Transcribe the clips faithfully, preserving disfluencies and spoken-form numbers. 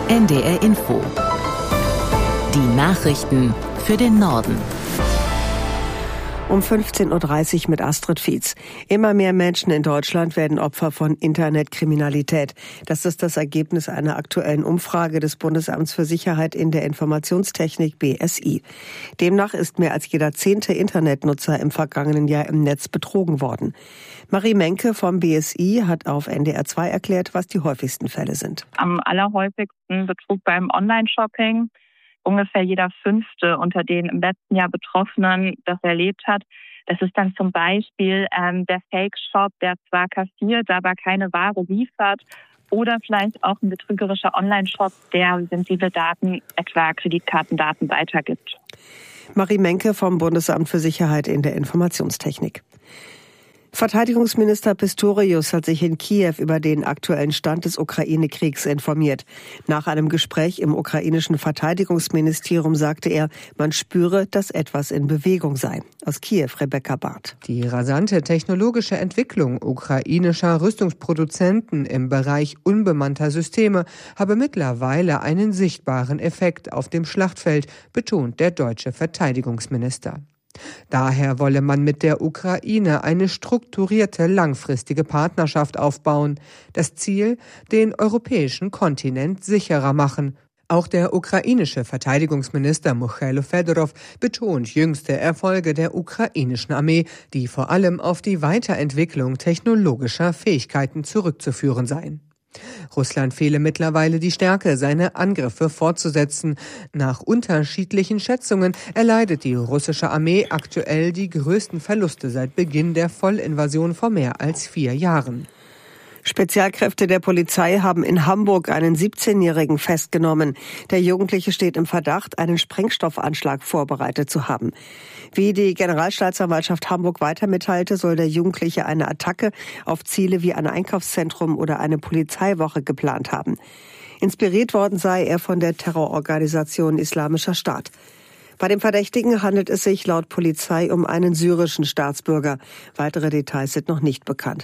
N D R Info. Die Nachrichten für den Norden. Um fünfzehn Uhr dreißig mit Astrid Fietz. Immer mehr Menschen in Deutschland werden Opfer von Internetkriminalität. Das ist das Ergebnis einer aktuellen Umfrage des Bundesamts für Sicherheit in der Informationstechnik B S I. Demnach ist mehr als jeder zehnte Internetnutzer im vergangenen Jahr im Netz betrogen worden. Marie Menke vom B S I hat auf N D R zwei erklärt, was die häufigsten Fälle sind. Am allerhäufigsten Betrug beim Online-Shopping. Ungefähr jeder Fünfte unter den im letzten Jahr Betroffenen das erlebt hat. Das ist dann zum Beispiel ähm, der Fake-Shop, der zwar kassiert, aber keine Ware liefert. Oder vielleicht auch ein betrügerischer Online-Shop, der sensible Daten, etwa Kreditkartendaten, weitergibt. Marie Menke vom Bundesamt für Sicherheit in der Informationstechnik. Verteidigungsminister Pistorius hat sich in Kiew über den aktuellen Stand des Ukraine-Kriegs informiert. Nach einem Gespräch im ukrainischen Verteidigungsministerium sagte er, man spüre, dass etwas in Bewegung sei. Aus Kiew, Rebecca Barth. Die rasante technologische Entwicklung ukrainischer Rüstungsproduzenten im Bereich unbemannter Systeme habe mittlerweile einen sichtbaren Effekt auf dem Schlachtfeld, betont der deutsche Verteidigungsminister. Daher wolle man mit der Ukraine eine strukturierte, langfristige Partnerschaft aufbauen. Das Ziel, den europäischen Kontinent sicherer machen. Auch der ukrainische Verteidigungsminister Michailo Fedorov betont jüngste Erfolge der ukrainischen Armee, die vor allem auf die Weiterentwicklung technologischer Fähigkeiten zurückzuführen seien. Russland fehle mittlerweile die Stärke, seine Angriffe fortzusetzen. Nach unterschiedlichen Schätzungen erleidet die russische Armee aktuell die größten Verluste seit Beginn der Vollinvasion vor mehr als vier Jahren. Spezialkräfte der Polizei haben in Hamburg einen siebzehnjährigen festgenommen. Der Jugendliche steht im Verdacht, einen Sprengstoffanschlag vorbereitet zu haben. Wie die Generalstaatsanwaltschaft Hamburg weiter mitteilte, soll der Jugendliche eine Attacke auf Ziele wie ein Einkaufszentrum oder eine Polizeiwoche geplant haben. Inspiriert worden sei er von der Terrororganisation Islamischer Staat. Bei dem Verdächtigen handelt es sich laut Polizei um einen syrischen Staatsbürger. Weitere Details sind noch nicht bekannt.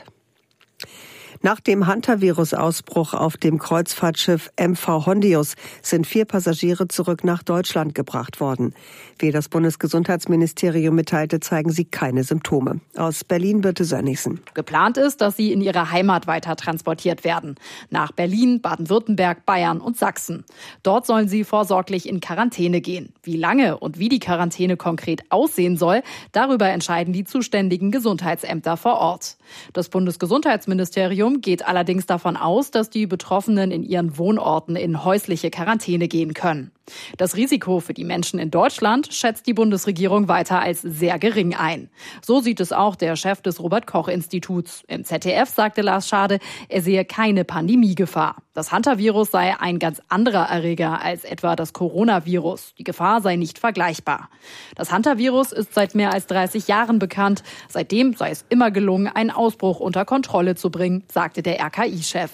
Nach dem Hantavirus-Ausbruch auf dem Kreuzfahrtschiff M V Hondius sind vier Passagiere zurück nach Deutschland gebracht worden. Wie das Bundesgesundheitsministerium mitteilte, zeigen sie keine Symptome. Aus Berlin, Birte Sönnigsen. Geplant ist, dass sie in ihre Heimat weiter transportiert werden. Nach Berlin, Baden-Württemberg, Bayern und Sachsen. Dort sollen sie vorsorglich in Quarantäne gehen. Wie lange und wie die Quarantäne konkret aussehen soll, darüber entscheiden die zuständigen Gesundheitsämter vor Ort. Das Bundesgesundheitsministerium geht allerdings davon aus, dass die Betroffenen in ihren Wohnorten in häusliche Quarantäne gehen können. Das Risiko für die Menschen in Deutschland schätzt die Bundesregierung weiter als sehr gering ein. So sieht es auch der Chef des Robert-Koch-Instituts. Im Z D F sagte Lars Schade, er sehe keine Pandemiegefahr. Das Hantavirus sei ein ganz anderer Erreger als etwa das Coronavirus. Die Gefahr sei nicht vergleichbar. Das Hantavirus ist seit mehr als dreißig Jahren bekannt. Seitdem sei es immer gelungen, einen Ausbruch unter Kontrolle zu bringen, sagte der R K I-Chef.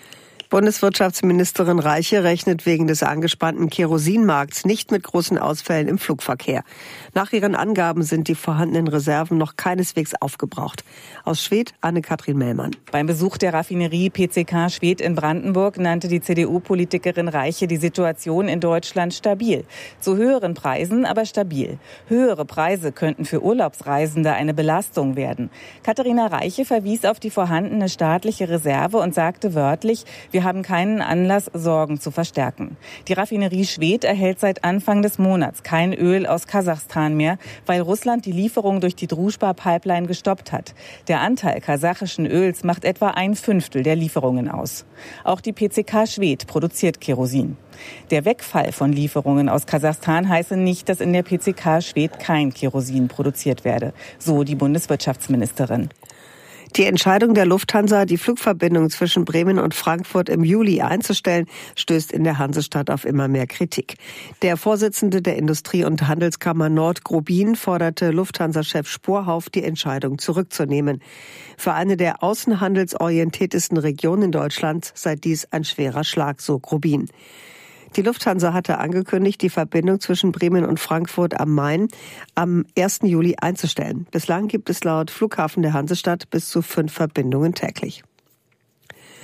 Bundeswirtschaftsministerin Reiche rechnet wegen des angespannten Kerosinmarkts nicht mit großen Ausfällen im Flugverkehr. Nach ihren Angaben sind die vorhandenen Reserven noch keineswegs aufgebraucht. Aus Schwedt, Anne-Kathrin Mellmann. Beim Besuch der Raffinerie P C K Schwedt in Brandenburg nannte die C D U-Politikerin Reiche die Situation in Deutschland stabil. Zu höheren Preisen, aber stabil. Höhere Preise könnten für Urlaubsreisende eine Belastung werden. Katharina Reiche verwies auf die vorhandene staatliche Reserve und sagte wörtlich, wir haben keinen Anlass, Sorgen zu verstärken. Die Raffinerie Schwedt erhält seit Anfang des Monats kein Öl aus Kasachstan mehr, weil Russland die Lieferung durch die Druzhba-Pipeline gestoppt hat. Der Anteil kasachischen Öls macht etwa ein Fünftel der Lieferungen aus. Auch die P C K Schwedt produziert Kerosin. Der Wegfall von Lieferungen aus Kasachstan heiße nicht, dass in der P C K Schwedt kein Kerosin produziert werde, so die Bundeswirtschaftsministerin. Die Entscheidung der Lufthansa, die Flugverbindung zwischen Bremen und Frankfurt im Juli einzustellen, stößt in der Hansestadt auf immer mehr Kritik. Der Vorsitzende der Industrie- und Handelskammer Nord, Grobin, forderte Lufthansa-Chef Spohrhauf, die Entscheidung zurückzunehmen. Für eine der außenhandelsorientiertesten Regionen Deutschlands sei dies ein schwerer Schlag, so Grobin. Die Lufthansa hatte angekündigt, die Verbindung zwischen Bremen und Frankfurt am Main am ersten Juli einzustellen. Bislang gibt es laut Flughafen der Hansestadt bis zu fünf Verbindungen täglich.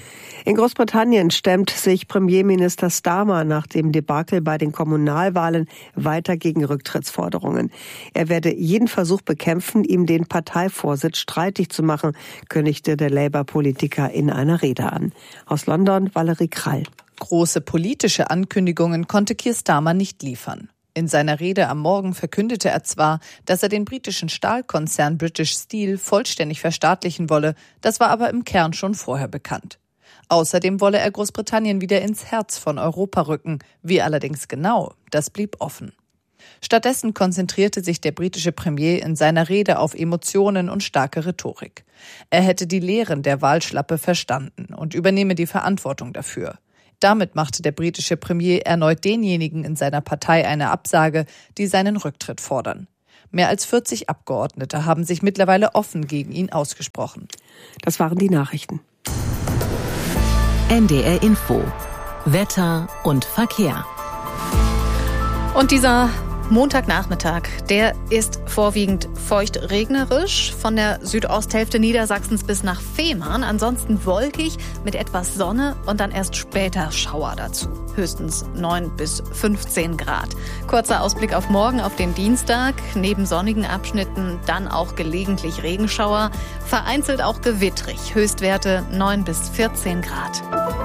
In Großbritannien stemmt sich Premierminister Starmer nach dem Debakel bei den Kommunalwahlen weiter gegen Rücktrittsforderungen. Er werde jeden Versuch bekämpfen, ihm den Parteivorsitz streitig zu machen, kündigte der Labour-Politiker in einer Rede an. Aus London Valerie Krall. Große politische Ankündigungen konnte Keir Starmer nicht liefern. In seiner Rede am Morgen verkündete er zwar, dass er den britischen Stahlkonzern British Steel vollständig verstaatlichen wolle, das war aber im Kern schon vorher bekannt. Außerdem wolle er Großbritannien wieder ins Herz von Europa rücken. Wie allerdings genau, das blieb offen. Stattdessen konzentrierte sich der britische Premier in seiner Rede auf Emotionen und starke Rhetorik. Er hätte die Lehren der Wahlschlappe verstanden und übernehme die Verantwortung dafür. Damit machte der britische Premier erneut denjenigen in seiner Partei eine Absage, die seinen Rücktritt fordern. Mehr als vierzig Abgeordnete haben sich mittlerweile offen gegen ihn ausgesprochen. Das waren die Nachrichten. N D R Info. Wetter und Verkehr. Und dieser Montagnachmittag, der ist vorwiegend feucht-regnerisch von der Südosthälfte Niedersachsens bis nach Fehmarn. Ansonsten wolkig mit etwas Sonne und dann erst später Schauer dazu. Höchstens neun bis fünfzehn Grad. Kurzer Ausblick auf morgen, auf den Dienstag. Neben sonnigen Abschnitten dann auch gelegentlich Regenschauer. Vereinzelt auch gewittrig. Höchstwerte neun bis vierzehn Grad.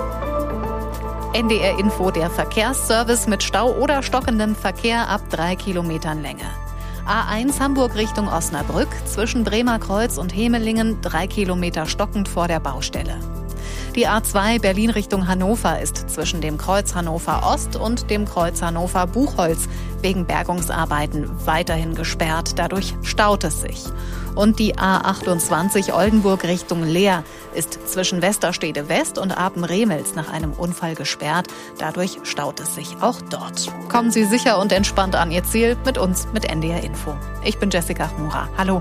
N D R Info, der Verkehrsservice mit Stau oder stockendem Verkehr ab drei Kilometern Länge. A eins Hamburg Richtung Osnabrück, zwischen Bremer Kreuz und Hemelingen, drei Kilometer stockend vor der Baustelle. Die A zwei Berlin Richtung Hannover ist zwischen dem Kreuz Hannover Ost und dem Kreuz Hannover Buchholz wegen Bergungsarbeiten weiterhin gesperrt. Dadurch staut es sich. Und die A achtundzwanzig Oldenburg Richtung Leer ist zwischen Westerstede West und Apen-Remels nach einem Unfall gesperrt. Dadurch staut es sich auch dort. Kommen Sie sicher und entspannt an Ihr Ziel mit uns, mit N D R Info. Ich bin Jessica Chmura. Hallo.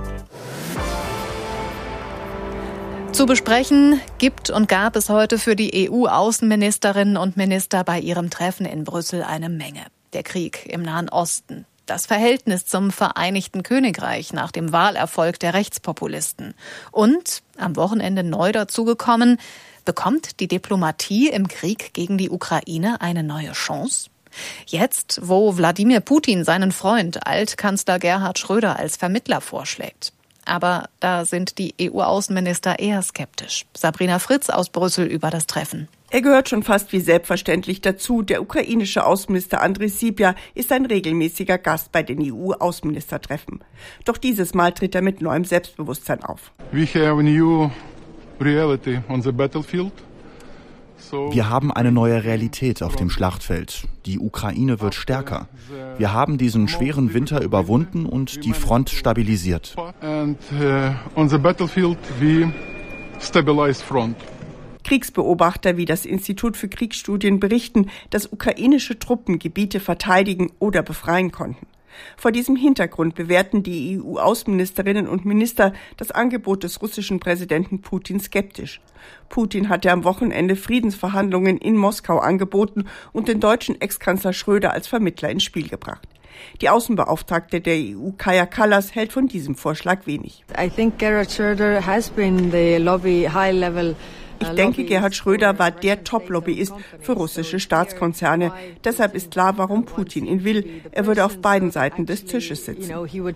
Zu besprechen gibt und gab es heute für die E U-Außenministerinnen und Minister bei ihrem Treffen in Brüssel eine Menge. Der Krieg im Nahen Osten. Das Verhältnis zum Vereinigten Königreich nach dem Wahlerfolg der Rechtspopulisten. Und am Wochenende neu dazugekommen, bekommt die Diplomatie im Krieg gegen die Ukraine eine neue Chance? Jetzt, wo Wladimir Putin seinen Freund Altkanzler Gerhard Schröder als Vermittler vorschlägt. Aber da sind die E U-Außenminister eher skeptisch. Sabrina Fritz aus Brüssel über das Treffen. Er gehört schon fast wie selbstverständlich dazu. Der ukrainische Außenminister Andriy Sybiha ist ein regelmäßiger Gast bei den E U-Außenministertreffen. Doch dieses Mal tritt er mit neuem Selbstbewusstsein auf. We have a new reality on the battlefield. Wir haben eine neue Realität auf dem Schlachtfeld. Die Ukraine wird stärker. Wir haben diesen schweren Winter überwunden und die Front stabilisiert. And uh, on the battlefield we stabilize front. Kriegsbeobachter wie das Institut für Kriegsstudien berichten, dass ukrainische Truppen Gebiete verteidigen oder befreien konnten. Vor diesem Hintergrund bewerten die E U-Außenministerinnen und Minister das Angebot des russischen Präsidenten Putin skeptisch. Putin hatte am Wochenende Friedensverhandlungen in Moskau angeboten und den deutschen Ex-Kanzler Schröder als Vermittler ins Spiel gebracht. Die Außenbeauftragte der E U, Kaja Kallas, hält von diesem Vorschlag wenig. I think Gerhard Schröder has been the lobby high level. Ich denke, Gerhard Schröder war der Top-Lobbyist für russische Staatskonzerne. Deshalb ist klar, warum Putin ihn will. Er würde auf beiden Seiten des Tisches sitzen.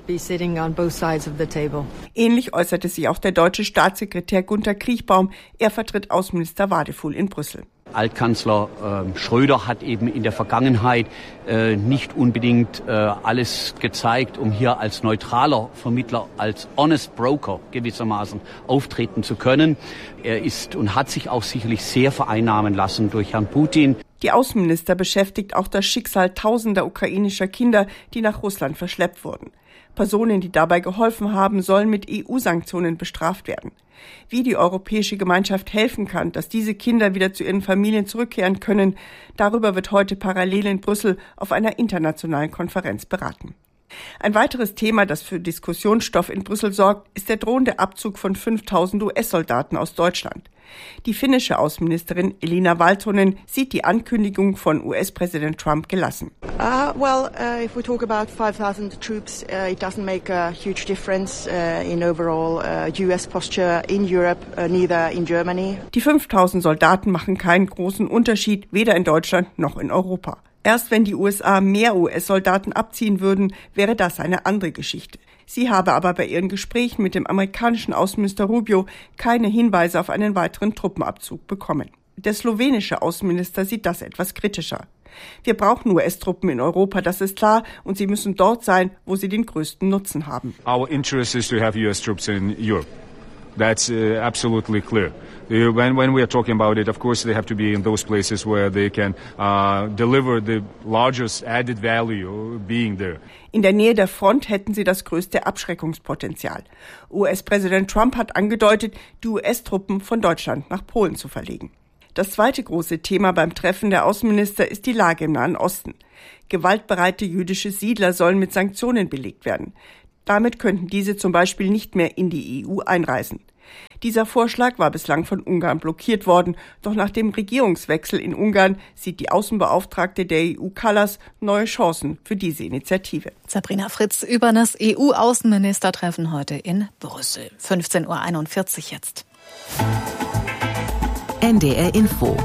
Ähnlich äußerte sich auch der deutsche Staatssekretär Gunther Kriechbaum. Er vertritt Außenminister Wadefuhl in Brüssel. Altkanzler äh, Schröder hat eben in der Vergangenheit äh, nicht unbedingt äh, alles gezeigt, um hier als neutraler Vermittler, als honest broker gewissermaßen auftreten zu können. Er ist und hat sich auch sicherlich sehr vereinnahmen lassen durch Herrn Putin. Die Außenminister beschäftigt auch das Schicksal tausender ukrainischer Kinder, die nach Russland verschleppt wurden. Personen, die dabei geholfen haben, sollen mit E U-Sanktionen bestraft werden. Wie die europäische Gemeinschaft helfen kann, dass diese Kinder wieder zu ihren Familien zurückkehren können, darüber wird heute parallel in Brüssel auf einer internationalen Konferenz beraten. Ein weiteres Thema, das für Diskussionsstoff in Brüssel sorgt, ist der drohende Abzug von fünftausend U S-Soldaten aus Deutschland. Die finnische Außenministerin Elina Valtonen sieht die Ankündigung von U S-Präsident Trump gelassen. Uh, well, uh, if we talk about five thousand troops, uh, it doesn't make a huge difference uh, in overall uh, U S posture in Europe, uh, neither in Germany. Die fünftausend Soldaten machen keinen großen Unterschied, weder in Deutschland noch in Europa. Erst wenn die U S A mehr U S-Soldaten abziehen würden, wäre das eine andere Geschichte. Sie habe aber bei ihren Gesprächen mit dem amerikanischen Außenminister Rubio keine Hinweise auf einen weiteren Truppenabzug bekommen. Der slowenische Außenminister sieht das etwas kritischer. Wir brauchen U S-Truppen in Europa, das ist klar, und sie müssen dort sein, wo sie den größten Nutzen haben. Our interest is to have U S troops in Europe. That's uh, absolutely clear. When, when we are talking about it, of course, they have to be in those places where they can uh, deliver the largest added value being there. In der Nähe der Front hätten sie das größte Abschreckungspotenzial. U S-Präsident Trump hat angedeutet, die U S-Truppen von Deutschland nach Polen zu verlegen. Das zweite große Thema beim Treffen der Außenminister ist die Lage im Nahen Osten. Gewaltbereite jüdische Siedler sollen mit Sanktionen belegt werden. Damit könnten diese zum Beispiel nicht mehr in die E U einreisen. Dieser Vorschlag war bislang von Ungarn blockiert worden, doch nach dem Regierungswechsel in Ungarn sieht die Außenbeauftragte der E U Kallas neue Chancen für diese Initiative. Sabrina Fritz über das E U-Außenministertreffen heute in Brüssel. fünfzehn Uhr einundvierzig jetzt. N D R Info.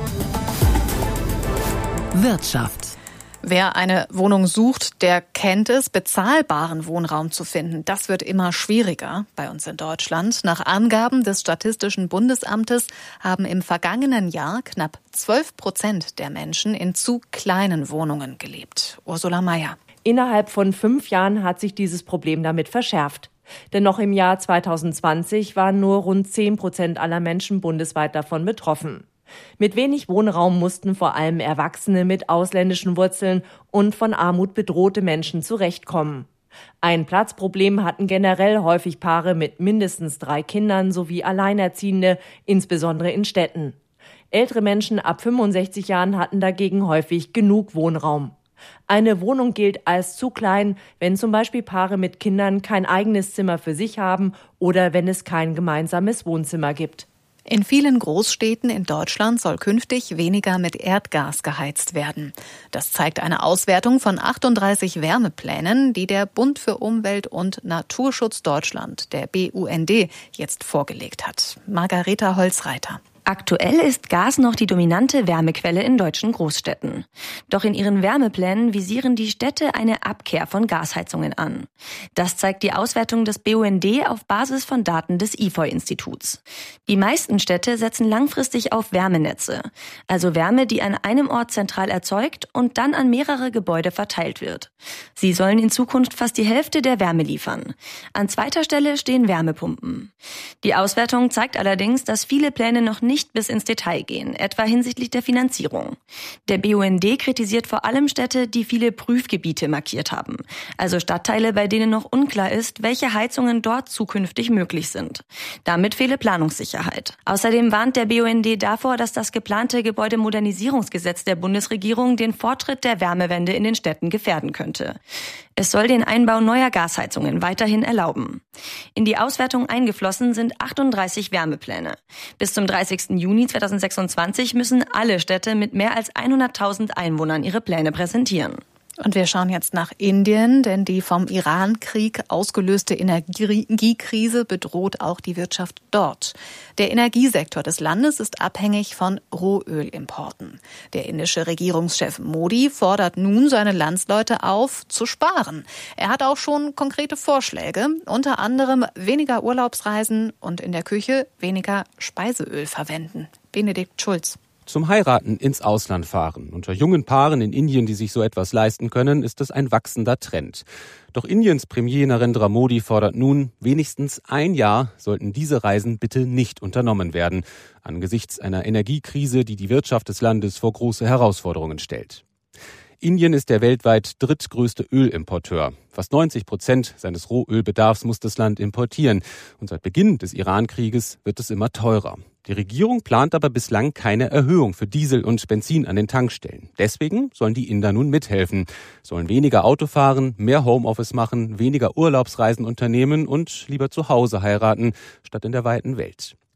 Wirtschaft. Wer eine Wohnung sucht, der kennt es, bezahlbaren Wohnraum zu finden. Das wird immer schwieriger bei uns in Deutschland. Nach Angaben des Statistischen Bundesamtes haben im vergangenen Jahr knapp zwölf Prozent der Menschen in zu kleinen Wohnungen gelebt. Ursula Mayer. Innerhalb von fünf Jahren hat sich dieses Problem damit verschärft. Denn noch im Jahr zweitausendzwanzig waren nur rund zehn Prozent aller Menschen bundesweit davon betroffen. Mit wenig Wohnraum mussten vor allem Erwachsene mit ausländischen Wurzeln und von Armut bedrohte Menschen zurechtkommen. Ein Platzproblem hatten generell häufig Paare mit mindestens drei Kindern sowie Alleinerziehende, insbesondere in Städten. Ältere Menschen ab fünfundsechzig Jahren hatten dagegen häufig genug Wohnraum. Eine Wohnung gilt als zu klein, wenn zum Beispiel Paare mit Kindern kein eigenes Zimmer für sich haben oder wenn es kein gemeinsames Wohnzimmer gibt. In vielen Großstädten in Deutschland soll künftig weniger mit Erdgas geheizt werden. Das zeigt eine Auswertung von achtunddreißig Wärmeplänen, die der Bund für Umwelt und Naturschutz Deutschland, der B U N D, jetzt vorgelegt hat. Margareta Holzreiter. Aktuell ist Gas noch die dominante Wärmequelle in deutschen Großstädten. Doch in ihren Wärmeplänen visieren die Städte eine Abkehr von Gasheizungen an. Das zeigt die Auswertung des B U N D auf Basis von Daten des I F O I-Instituts. Die meisten Städte setzen langfristig auf Wärmenetze, also Wärme, die an einem Ort zentral erzeugt und dann an mehrere Gebäude verteilt wird. Sie sollen in Zukunft fast die Hälfte der Wärme liefern. An zweiter Stelle stehen Wärmepumpen. Die Auswertung zeigt allerdings, dass viele Pläne noch nicht nicht bis ins Detail gehen, etwa hinsichtlich der Finanzierung. Der B U N D kritisiert vor allem Städte, die viele Prüfgebiete markiert haben, also Stadtteile, bei denen noch unklar ist, welche Heizungen dort zukünftig möglich sind. Damit fehle Planungssicherheit. Außerdem warnt der B U N D davor, dass das geplante Gebäudemodernisierungsgesetz der Bundesregierung den Fortschritt der Wärmewende in den Städten gefährden könnte. Es soll den Einbau neuer Gasheizungen weiterhin erlauben. In die Auswertung eingeflossen sind achtunddreißig Wärmepläne. Bis zum dreißigsten Juni zweitausendsechsundzwanzig müssen alle Städte mit mehr als hunderttausend Einwohnern ihre Pläne präsentieren. Und wir schauen jetzt nach Indien, denn die vom Iran-Krieg ausgelöste Energiekrise bedroht auch die Wirtschaft dort. Der Energiesektor des Landes ist abhängig von Rohölimporten. Der indische Regierungschef Modi fordert nun seine Landsleute auf, zu sparen. Er hat auch schon konkrete Vorschläge, unter anderem weniger Urlaubsreisen und in der Küche weniger Speiseöl verwenden. Benedikt Schulz. Zum Heiraten ins Ausland fahren. Unter jungen Paaren in Indien, die sich so etwas leisten können, ist es ein wachsender Trend. Doch Indiens Premier Narendra Modi fordert nun, wenigstens ein Jahr sollten diese Reisen bitte nicht unternommen werden, angesichts einer Energiekrise, die die Wirtschaft des Landes vor große Herausforderungen stellt. Indien ist der weltweit drittgrößte Ölimporteur. Fast neunzig Prozent seines Rohölbedarfs muss das Land importieren. Und seit Beginn des Iran-Krieges wird es immer teurer. Die Regierung plant aber bislang keine Erhöhung für Diesel und Benzin an den Tankstellen. Deswegen sollen die Inder nun mithelfen, sollen weniger Auto fahren, mehr Homeoffice machen, weniger Urlaubsreisen unternehmen und lieber zu Hause heiraten, statt in der weiten Welt.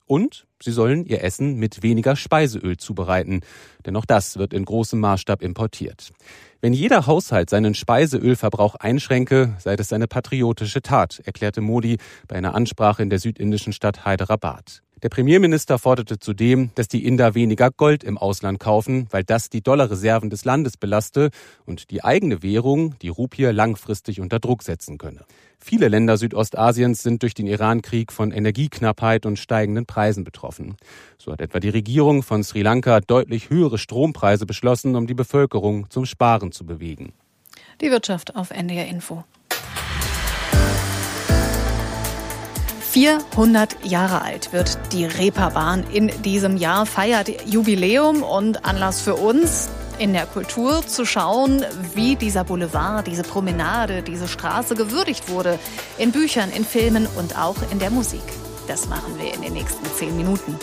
Und sie sollen ihr Essen mit weniger Speiseöl zubereiten, denn auch das wird in großem Maßstab importiert. Wenn jeder Haushalt seinen Speiseölverbrauch einschränke, sei das eine patriotische Tat, erklärte Modi bei einer Ansprache in der südindischen Stadt Hyderabad. Der Premierminister forderte zudem, dass die Inder weniger Gold im Ausland kaufen, weil das die Dollarreserven des Landes belaste und die eigene Währung, die Rupie, langfristig unter Druck setzen könne. Viele Länder Südostasiens sind durch den Irankrieg von Energieknappheit und steigenden Preisen betroffen. So hat etwa die Regierung von Sri Lanka deutlich höhere Strompreise beschlossen, um die Bevölkerung zum Sparen zu bewegen. Die Wirtschaft auf N D R Info. vierhundert Jahre alt wird die Reeperbahn in diesem Jahr, feiert Jubiläum und Anlass für uns, in der Kultur zu schauen, wie dieser Boulevard, diese Promenade, diese Straße gewürdigt wurde. In Büchern, in Filmen und auch in der Musik. Das machen wir in den nächsten zehn Minuten.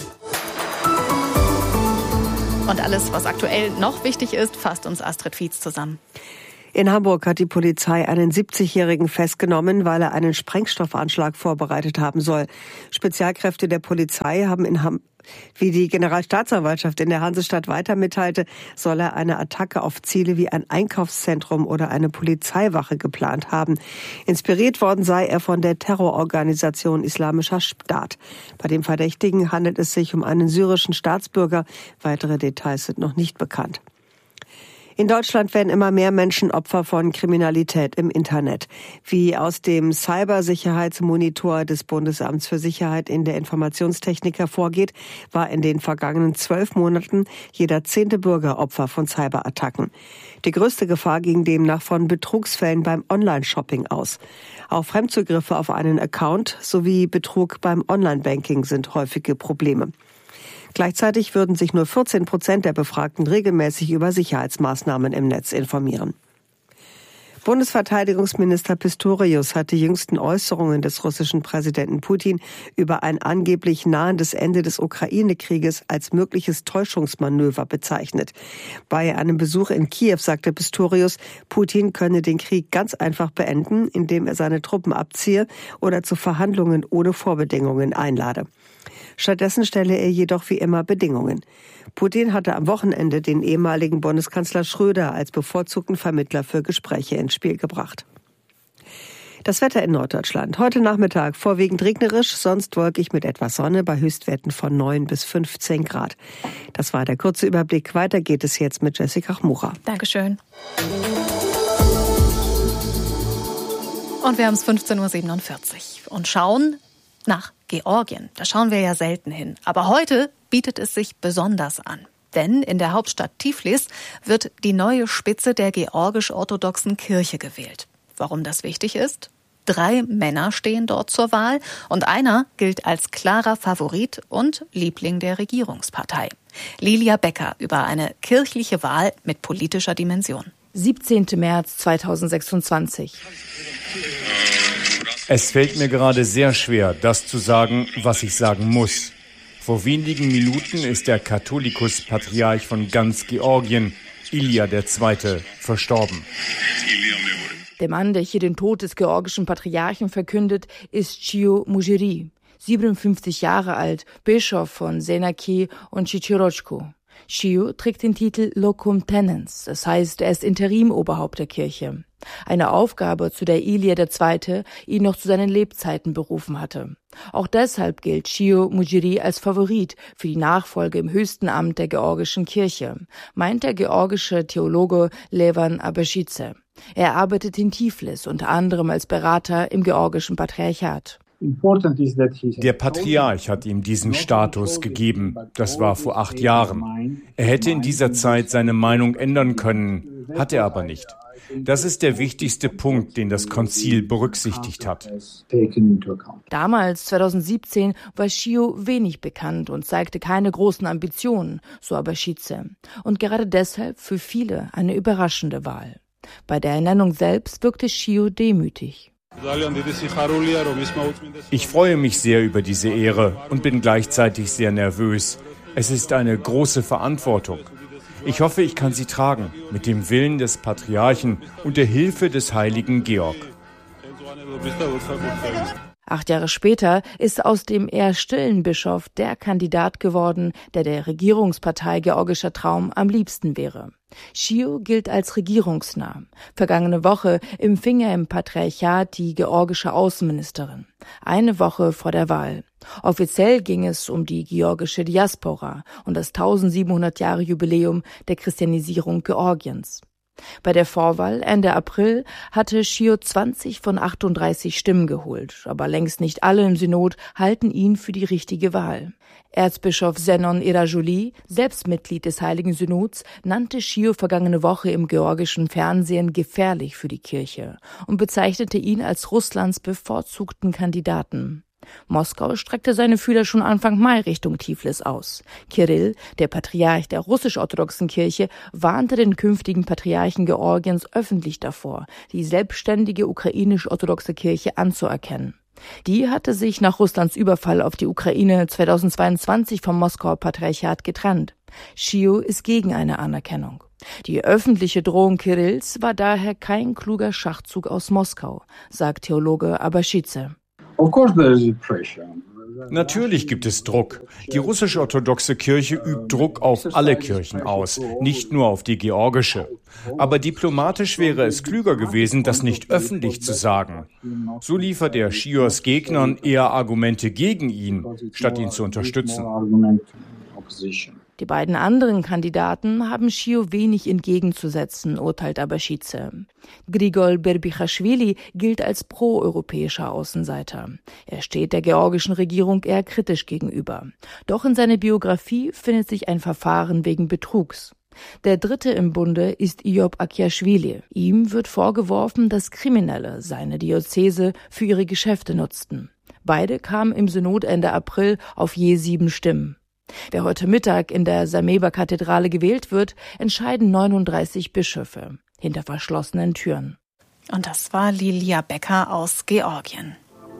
Und alles, was aktuell noch wichtig ist, fasst uns Astrid Fietz zusammen. In Hamburg hat die Polizei einen siebzigjährigen festgenommen, weil er einen Sprengstoffanschlag vorbereitet haben soll. Spezialkräfte der Polizei haben in Hamburg, wie die Generalstaatsanwaltschaft in der Hansestadt weiter mitteilte, soll er eine Attacke auf Ziele wie ein Einkaufszentrum oder eine Polizeiwache geplant haben. Inspiriert worden sei er von der Terrororganisation Islamischer Staat. Bei dem Verdächtigen handelt es sich um einen syrischen Staatsbürger. Weitere Details sind noch nicht bekannt. In Deutschland werden immer mehr Menschen Opfer von Kriminalität im Internet. Wie aus dem Cybersicherheitsmonitor des Bundesamts für Sicherheit in der Informationstechnik hervorgeht, war in den vergangenen zwölf Monaten jeder zehnte Bürger Opfer von Cyberattacken. Die größte Gefahr ging demnach von Betrugsfällen beim Online-Shopping aus. Auch Fremdzugriffe auf einen Account sowie Betrug beim Online-Banking sind häufige Probleme. Gleichzeitig würden sich nur vierzehn Prozent der Befragten regelmäßig über Sicherheitsmaßnahmen im Netz informieren. Bundesverteidigungsminister Pistorius hat die jüngsten Äußerungen des russischen Präsidenten Putin über ein angeblich nahendes Ende des Ukraine-Krieges als mögliches Täuschungsmanöver bezeichnet. Bei einem Besuch in Kiew sagte Pistorius, Putin könne den Krieg ganz einfach beenden, indem er seine Truppen abziehe oder zu Verhandlungen ohne Vorbedingungen einlade. Stattdessen stelle er jedoch wie immer Bedingungen. Putin hatte am Wochenende den ehemaligen Bundeskanzler Schröder als bevorzugten Vermittler für Gespräche ins Spiel gebracht. Das Wetter in Norddeutschland. Heute Nachmittag vorwiegend regnerisch, sonst wolkig mit etwas Sonne bei Höchstwerten von neun bis fünfzehn Grad. Das war der kurze Überblick. Weiter geht es jetzt mit Jessica Chmura. Dankeschön. Und wir haben es fünfzehn Uhr siebenundvierzig und schauen nach Georgien. Da schauen wir ja selten hin. Aber heute bietet es sich besonders an. Denn in der Hauptstadt Tiflis wird die neue Spitze der georgisch-orthodoxen Kirche gewählt. Warum das wichtig ist? Drei Männer stehen dort zur Wahl und einer gilt als klarer Favorit und Liebling der Regierungspartei. Lilia Becker über eine kirchliche Wahl mit politischer Dimension. siebzehnten März zweitausendsechsundzwanzig. Es fällt mir gerade sehr schwer, das zu sagen, was ich sagen muss. Vor wenigen Minuten ist der Katholikus-Patriarch von ganz Georgien, Ilja der Zweite, verstorben. Der Mann, der hier den Tod des georgischen Patriarchen verkündet, ist Chio Mujeri, siebenundfünfzig Jahre alt, Bischof von Senaki und Chichirochko. Chio trägt den Titel Locum Tenens, das heißt, er ist Interimoberhaupt der Kirche. Eine Aufgabe, zu der Ilja der Zweite ihn noch zu seinen Lebzeiten berufen hatte. Auch deshalb gilt Chio Mujeri als Favorit für die Nachfolge im höchsten Amt der georgischen Kirche, meint der georgische Theologe Levan Abashidze. Er arbeitet in Tiflis, unter anderem als Berater im georgischen Patriarchat. Der Patriarch hat ihm diesen Status gegeben. Das war vor acht Jahren. Er hätte in dieser Zeit seine Meinung ändern können, hat er aber nicht. Das ist der wichtigste Punkt, den das Konzil berücksichtigt hat. Damals, zweitausendsiebzehn, war Chio wenig bekannt und zeigte keine großen Ambitionen, so Abashidze. Und gerade deshalb für viele eine überraschende Wahl. Bei der Ernennung selbst wirkte Chio demütig. Ich freue mich sehr über diese Ehre und bin gleichzeitig sehr nervös. Es ist eine große Verantwortung. Ich hoffe, ich kann sie tragen, mit dem Willen des Patriarchen und der Hilfe des heiligen Georg. Acht Jahre später ist aus dem eher stillen Bischof der Kandidat geworden, der der Regierungspartei Georgischer Traum am liebsten wäre. Shio gilt als regierungsnah. Vergangene Woche empfing er im Patriarchat die georgische Außenministerin. Eine Woche vor der Wahl. Offiziell ging es um die georgische Diaspora und das tausendsiebenhundert Jahre Jubiläum der Christianisierung Georgiens. Bei der Vorwahl Ende April hatte Shio zwanzig von achtunddreißig Stimmen geholt, aber längst nicht alle im Synod halten ihn für die richtige Wahl. Erzbischof Zenon Irajuli, selbst Mitglied des Heiligen Synods, nannte Shio vergangene Woche im georgischen Fernsehen gefährlich für die Kirche und bezeichnete ihn als Russlands bevorzugten Kandidaten. Moskau streckte seine Fühler schon Anfang Mai Richtung Tiflis aus. Kirill, der Patriarch der russisch-orthodoxen Kirche, warnte den künftigen Patriarchen Georgiens öffentlich davor, die selbstständige ukrainisch-orthodoxe Kirche anzuerkennen. Die hatte sich nach Russlands Überfall auf die Ukraine zweitausendzweiundzwanzig vom Moskauer Patriarchat getrennt. Shio ist gegen eine Anerkennung. Die öffentliche Drohung Kirills war daher kein kluger Schachzug aus Moskau, sagt Theologe Abaschidze. Natürlich gibt es Druck. Die russisch-orthodoxe Kirche übt Druck auf alle Kirchen aus, nicht nur auf die georgische. Aber diplomatisch wäre es klüger gewesen, das nicht öffentlich zu sagen. So liefert er Shios Gegnern eher Argumente gegen ihn, statt ihn zu unterstützen. Die beiden anderen Kandidaten haben Shio wenig entgegenzusetzen, urteilt Abaschidze. Grigol Berbichashvili gilt als proeuropäischer Außenseiter. Er steht der georgischen Regierung eher kritisch gegenüber. Doch in seiner Biografie findet sich ein Verfahren wegen Betrugs. Der dritte im Bunde ist Iyop Akiashvili. Ihm wird vorgeworfen, dass Kriminelle seine Diözese für ihre Geschäfte nutzten. Beide kamen im Synod Ende April auf je sieben Stimmen. Wer heute Mittag in der Sameba-Kathedrale gewählt wird, entscheiden neununddreißig Bischöfe hinter verschlossenen Türen. Und das war Lilia Becker aus Georgien.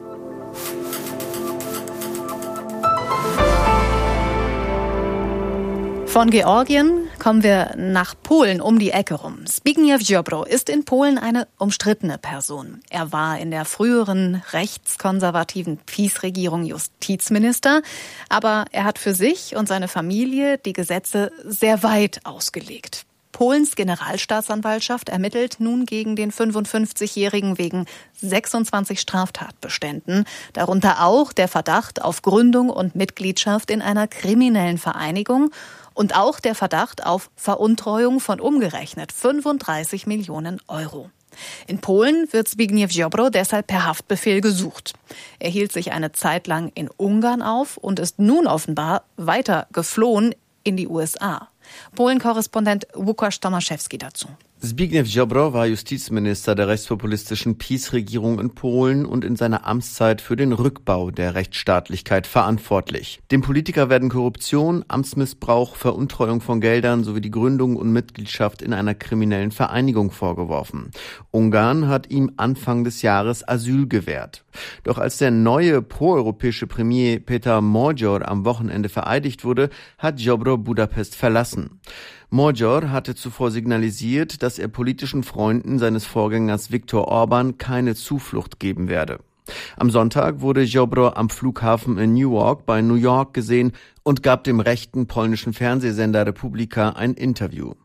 Von Georgien kommen wir nach Polen um die Ecke rum. Zbigniew Ziobro ist in Polen eine umstrittene Person. Er war in der früheren rechtskonservativen PiS-Regierung Justizminister, aber er hat für sich und seine Familie die Gesetze sehr weit ausgelegt. Polens Generalstaatsanwaltschaft ermittelt nun gegen den fünfundfünfzigjährigen wegen sechsundzwanzig Straftatbeständen, darunter auch der Verdacht auf Gründung und Mitgliedschaft in einer kriminellen Vereinigung und auch der Verdacht auf Veruntreuung von umgerechnet fünfunddreißig Millionen Euro. In Polen wird Zbigniew Ziobro deshalb per Haftbefehl gesucht. Er hielt sich eine Zeit lang in Ungarn auf und ist nun offenbar weiter geflohen in die U S A. Polen-Korrespondent Łukasz Tomaszewski dazu. Zbigniew Ziobro war Justizminister der rechtspopulistischen PiS-Regierung in Polen und in seiner Amtszeit für den Rückbau der Rechtsstaatlichkeit verantwortlich. Dem Politiker werden Korruption, Amtsmissbrauch, Veruntreuung von Geldern sowie die Gründung und Mitgliedschaft in einer kriminellen Vereinigung vorgeworfen. Ungarn hat ihm Anfang des Jahres Asyl gewährt. Doch als der neue proeuropäische Premier Peter Magyar am Wochenende vereidigt wurde, hat Ziobro Budapest verlassen. Magyar hatte zuvor signalisiert, dass er politischen Freunden seines Vorgängers Viktor Orban keine Zuflucht geben werde. Am Sonntag wurde Ziobro am Flughafen in Newark bei New York gesehen und gab dem rechten polnischen Fernsehsender Republika ein Interview.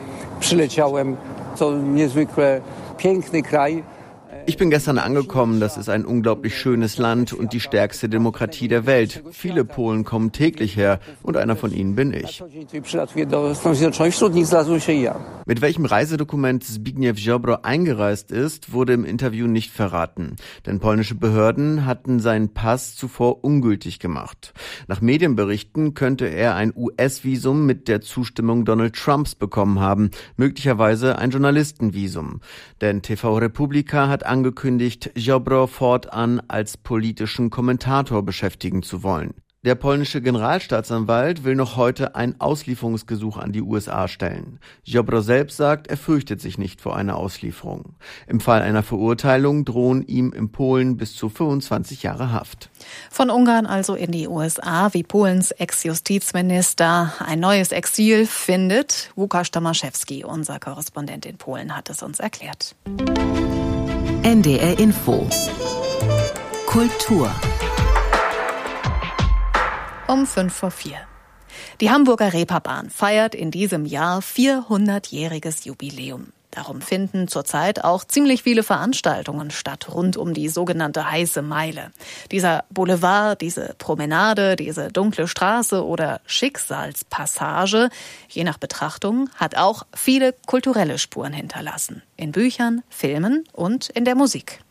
Ich bin gestern angekommen, das ist ein unglaublich schönes Land und die stärkste Demokratie der Welt. Viele Polen kommen täglich her und einer von ihnen bin ich. Mit welchem Reisedokument Zbigniew Ziobro eingereist ist, wurde im Interview nicht verraten. Denn polnische Behörden hatten seinen Pass zuvor ungültig gemacht. Nach Medienberichten könnte er ein U S-Visum mit der Zustimmung Donald Trumps bekommen haben, möglicherweise ein Journalistenvisum. Denn T V Republika hat angekündigt, Ziobro fortan als politischen Kommentator beschäftigen zu wollen. Der polnische Generalstaatsanwalt will noch heute ein Auslieferungsgesuch an die U S A stellen. Ziobro selbst sagt, er fürchtet sich nicht vor einer Auslieferung. Im Fall einer Verurteilung drohen ihm in Polen bis zu fünfundzwanzig Jahre Haft. Von Ungarn also in die U S A, wie Polens Ex-Justizminister ein neues Exil findet. Łukasz Tomaszewski, unser Korrespondent in Polen, hat es uns erklärt. N D R Info. Kultur. Um fünf vor vier. Die Hamburger Reeperbahn feiert in diesem Jahr vierhundertjähriges Jubiläum. Darum finden zurzeit auch ziemlich viele Veranstaltungen statt rund um die sogenannte heiße Meile. Dieser Boulevard, diese Promenade, diese dunkle Straße oder Schicksalspassage, je nach Betrachtung, hat auch viele kulturelle Spuren hinterlassen. In Büchern, Filmen und in der Musik.